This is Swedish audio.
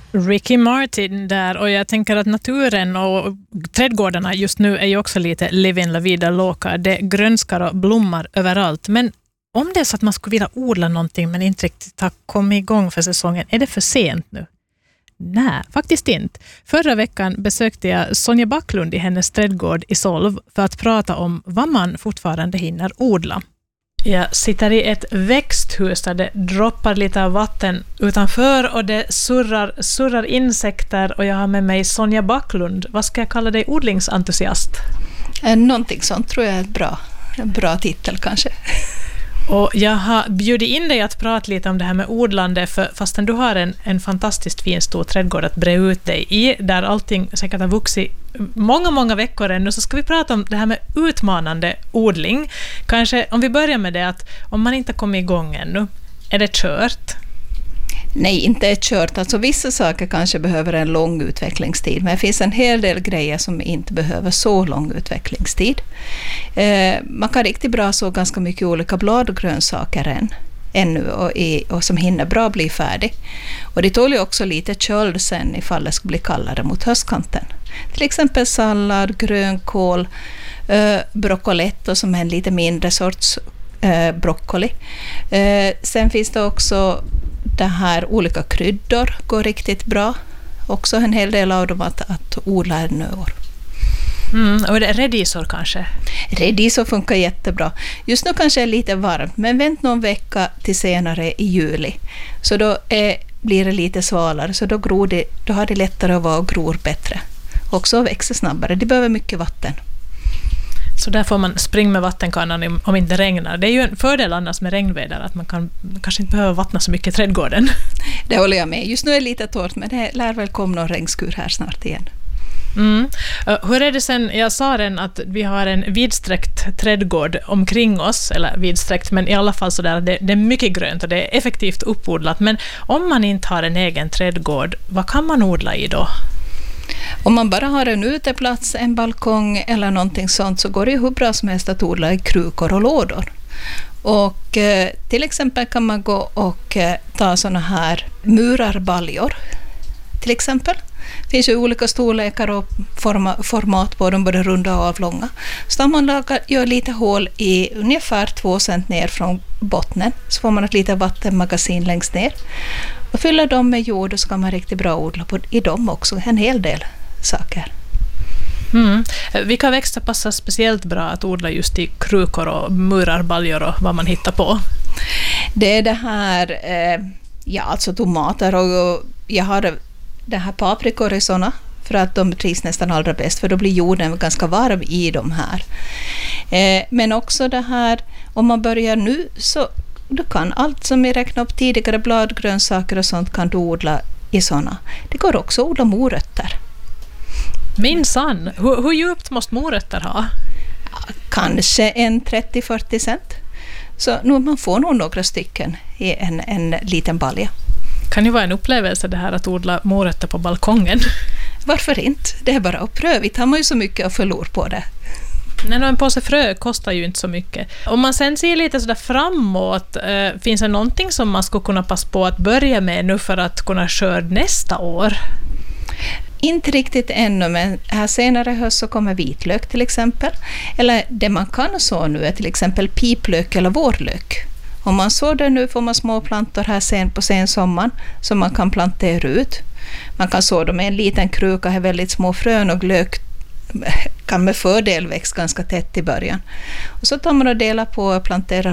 Ricky Martin där, och jag tänker att naturen och trädgårdarna just nu är ju också lite living la vida loca. Det grönskar och blommar överallt. Men om det är så att man skulle vilja odla någonting men inte riktigt har kommit igång för säsongen, är det för sent nu? Nej, faktiskt inte. Förra veckan besökte jag Sonja Backlund i hennes trädgård i Solv för att prata om vad man fortfarande hinner odla. Jag sitter i ett växthus där det droppar lite av vatten utanför och det surrar insekter, och jag har med mig Sonja Backlund. Vad ska jag kalla dig, odlingsentusiast? Någonting sånt tror jag är en bra titel kanske. Och jag har bjudit in dig att prata lite om det här med odlande, för fastän du har en fantastiskt fin stor trädgård att bre ut dig i, där allting säkert har vuxit många veckor ännu, så ska vi prata om det här med utmanande odling. Kanske om vi börjar med det, att om man inte kommer igång ännu, är det kört? Nej, inte är kört. Alltså vissa saker kanske behöver en lång utvecklingstid, men det finns en hel del grejer som inte behöver så lång utvecklingstid. Man kan riktigt bra så ganska mycket olika blad och grönsaker ännu och som hinner bra bli färdig. Och det tål ju också lite köld sen ifall det ska bli kallare mot höstkanten. Till exempel sallad, grönkål, broccoletto som är en lite mindre sorts broccoli. Sen finns det också det här olika kryddor går riktigt bra. Också en hel del av dem att odla ännu år. Och det är redisor kanske? Redisor funkar jättebra. Just nu kanske är det lite varmt, men vänt någon vecka till senare i juli. Så då blir det lite svalare, så då har det lättare att vara och gror bättre. Också växer snabbare. Det behöver mycket vatten. Så där får man springa med vattenkannan om inte regnar. Det är ju en fördel annars med regnväder, att man kanske inte behöver vattna så mycket i trädgården. Det håller jag med. Just nu är det lite torrt, men det lär väl komma någon regnskur här snart igen. Hur är det sen? Jag sa den att vi har en vidsträckt trädgård omkring oss, eller vidsträckt, men i alla fall så där, det är mycket grönt och det är effektivt uppodlat. Men om man inte har en egen trädgård, vad kan man odla i då? Om man bara har en uteplats, en balkong eller någonting sånt, så går det ju hur bra som helst att odla i krukor och lådor. Och till exempel kan man gå och ta såna här murarbaljor till exempel. Det finns ju olika storlekar och format på dem, både runda och avlånga. Så om man gör lite hål i ungefär 2 cent ner från bottnen, så får man ett litet vattenmagasin längst ner. Och fyller dem med jord, och så kan man riktigt bra odla i dem också. En hel del saker. Vilka växter passar speciellt bra att odla just i krukor och murarbaljor och vad man hittar på? Det är det här, alltså tomater, och jag har det här paprikor i såna, för att de trivs nästan allra bäst, för då blir jorden ganska varm i de här. Men också det här, om man börjar nu, så du kan allt som jag räknade upp tidigare, bladgrönsaker och sånt kan du odla i såna. Det går också att odla morötter. Minsann, hur djupt måste morötter ha? Ja, kanske 30-40 cent. Så nu man får nog några stycken i en liten balja. Kan ju vara en upplevelse det här att odla morötter på balkongen. Varför inte? Det är bara att pröva. Vi har ju så mycket att förlora på det. Nej, en påse frö kostar ju inte så mycket. Om man sen ser lite sådär framåt, finns det någonting som man skulle kunna passa på att börja med nu för att kunna skörda nästa år? Inte riktigt ännu, men här senare höst så kommer vitlök till exempel. Eller det man kan så nu är till exempel piplök eller vårlök. Om man sår det nu får man små plantor här på sensommaren som man kan plantera ut. Man kan så dem i en liten kruka, har väldigt små frön, och lök kan med fördel växa ganska tätt i början. Och så tar man och delar på och planterar